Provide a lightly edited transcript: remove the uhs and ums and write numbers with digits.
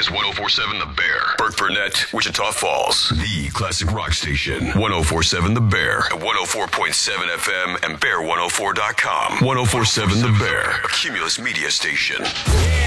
is 104.7 The Bear. Burt Burnett, Wichita Falls. The classic rock station. 104.7 The Bear. At 104.7 FM and Bear104.com. 104.7 The Bear. A Cumulus media station.